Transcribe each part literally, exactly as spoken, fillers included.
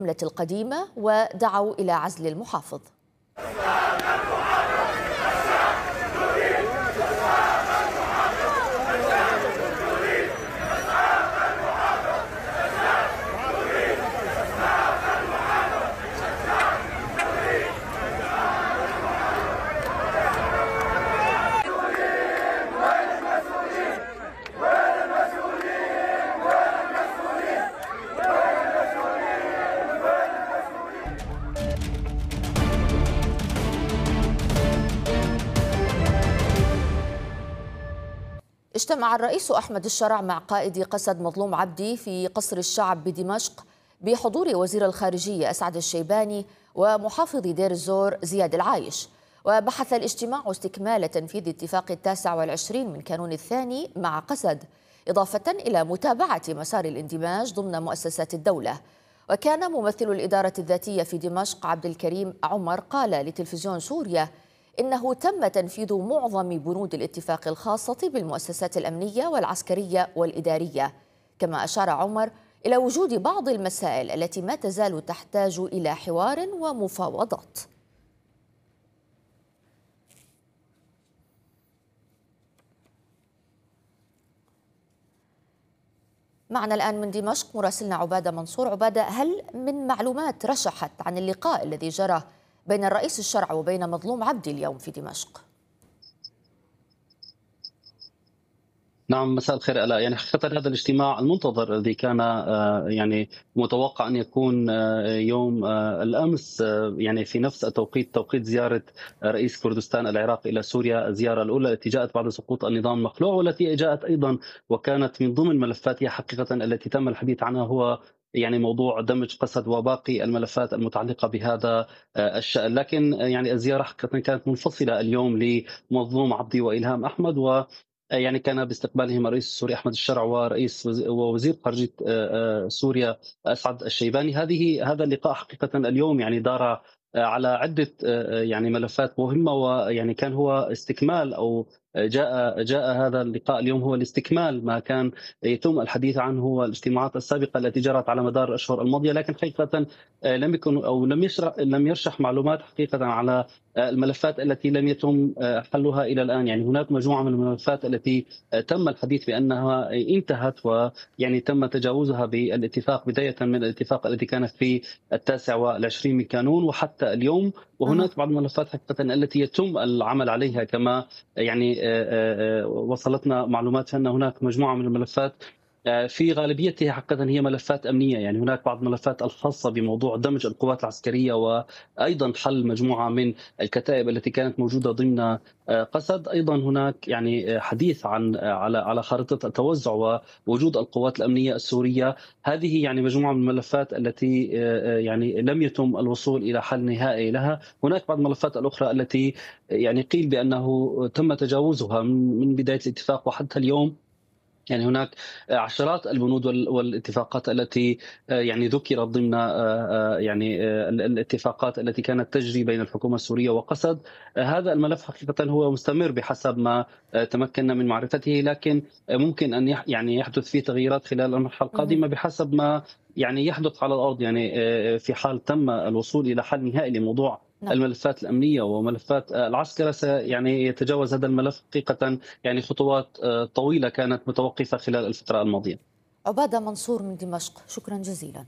الحملة القديمة ودعوا إلى عزل المحافظ. اجتمع الرئيس أحمد الشرع مع قائد قسد مظلوم عبدي في قصر الشعب بدمشق بحضور وزير الخارجية أسعد الشيباني ومحافظ دير الزور زياد العايش. وبحث الاجتماع استكمال تنفيذ اتفاق التاسع والعشرين من كانون الثاني مع قسد، إضافة إلى متابعة مسار الاندماج ضمن مؤسسات الدولة. وكان ممثل الإدارة الذاتية في دمشق عبد الكريم عمر قال لتلفزيون سوريا إنه تم تنفيذ معظم بنود الاتفاق الخاصة بالمؤسسات الأمنية والعسكرية والإدارية. كما أشار عمر إلى وجود بعض المسائل التي ما تزال تحتاج إلى حوار ومفاوضات. معنا الآن من دمشق مراسلنا عبادة منصور. عبادة، هل من معلومات رشحت عن اللقاء الذي جرى بين الرئيس الشرع وبين مظلوم عبدي اليوم في دمشق؟ نعم، مساء الخير آلاء. يعني حقيقة هذا الاجتماع المنتظر الذي كان يعني متوقع أن يكون يوم الأمس، يعني في نفس التوقيت، توقيت زيارة رئيس كردستان العراق إلى سوريا، الزيارة الأولى التي جاءت بعد سقوط النظام المخلوع، والتي جاءت أيضا وكانت من ضمن ملفاتها حقيقة التي تم الحديث عنها هو يعني موضوع دمج قسد وباقي الملفات المتعلقة بهذا الشأن. لكن يعني الزيارة حقيقة كانت منفصلة اليوم لمظلوم عبدي وإلهام أحمد، و يعني كان باستقبالهم الرئيس السوري أحمد الشرع ورئيس ووزير خارجية سوريا أسعد الشيباني. هذه هذا اللقاء حقيقة اليوم يعني دار على عدة يعني ملفات مهمة، ويعني كان هو استكمال أو جاء جاء هذا اللقاء اليوم هو الاستكمال ما كان يتم الحديث عنه والاجتماعات السابقة التي جرت على مدار الأشهر الماضية. لكن حقيقة لم يكن أو لم يشرح لم يرشح معلومات حقيقة على الملفات التي لم يتم حلها إلى الآن. يعني هناك مجموعة من الملفات التي تم الحديث بأنها انتهت ويعني تم تجاوزها بالاتفاق، بداية من الاتفاق الذي كان في التاسع والعشرين من كانون وحتى اليوم. وهناك بعض الملفات حقيقة التي يتم العمل عليها، كما يعني وصلتنا معلومات أن هناك مجموعة من الملفات في غالبيتها حقيقة هي ملفات أمنية. يعني هناك بعض الملفات الخاصة بموضوع دمج القوات العسكرية وأيضا حل مجموعة من الكتائب التي كانت موجودة ضمن قسد. أيضا هناك يعني حديث عن على على خارطة التوزع ووجود القوات الأمنية السورية. هذه يعني مجموعة من الملفات التي يعني لم يتم الوصول إلى حل نهائي لها. هناك بعض الملفات الأخرى التي يعني قيل بأنه تم تجاوزها من بداية الاتفاق وحتى اليوم. يعني هناك عشرات البنود والاتفاقات التي يعني ذكرت ضمن يعني الاتفاقات التي كانت تجري بين الحكومة السورية وقسد. هذا الملف حقيقة هو مستمر بحسب ما تمكنا من معرفته، لكن ممكن أن يعني يحدث فيه تغييرات خلال المرحلة القادمة بحسب ما يعني يحدث على الأرض. يعني في حال تم الوصول إلى حل نهائي لموضوع نعم. الملفات الأمنية وملفات العسكرة يعني يتجاوز هذا الملف حقيقة يعني خطوات طويلة كانت متوقفة خلال الفترة الماضية. عبادة منصور من دمشق، شكرا جزيلا.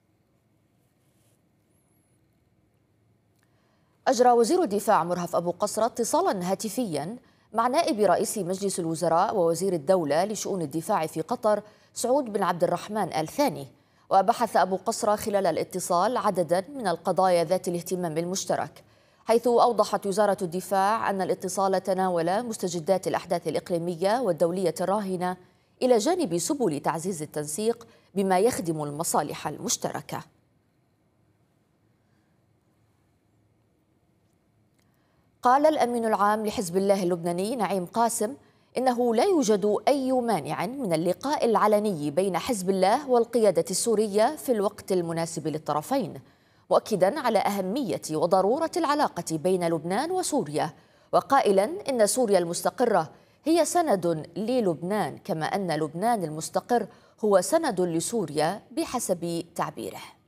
أجرى وزير الدفاع مرهف أبو قصرة اتصالا هاتفيا مع نائب رئيس مجلس الوزراء ووزير الدولة لشؤون الدفاع في قطر سعود بن عبد الرحمن آل ثاني. وبحث أبو قصرة خلال الاتصال عددا من القضايا ذات الاهتمام المشترك، حيث أوضحت وزارة الدفاع أن الاتصال تناول مستجدات الأحداث الإقليمية والدولية الراهنة إلى جانب سبل تعزيز التنسيق بما يخدم المصالح المشتركة. قال الأمين العام لحزب الله اللبناني نعيم قاسم إنه لا يوجد أي مانع من اللقاء العلني بين حزب الله والقيادة السورية في الوقت المناسب للطرفين، مؤكدا على أهمية وضرورة العلاقة بين لبنان وسوريا، وقائلا إن سوريا المستقرة هي سند للبنان، كما أن لبنان المستقر هو سند لسوريا بحسب تعبيره.